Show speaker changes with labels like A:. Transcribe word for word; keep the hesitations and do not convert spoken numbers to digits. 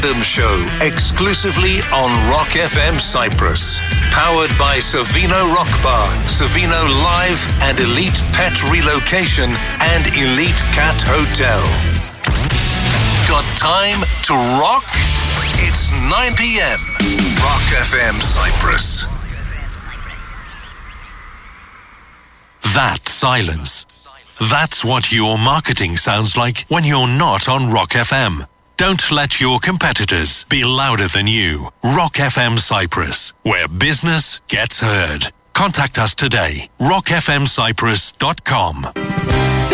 A: Rhythm Show, exclusively on Rock F M Cyprus. Powered by Savino Rock Bar, Savino Live and Elite Pet Relocation and Elite Cat Hotel. Got time to rock? It's nine p.m. Rock F M Cyprus. That silence. That's what your marketing sounds like when you're not on Rock F M. Don't let your competitors be louder than you. Rock F M Cyprus, where business gets heard. Contact us today. rock f m cyprus dot com.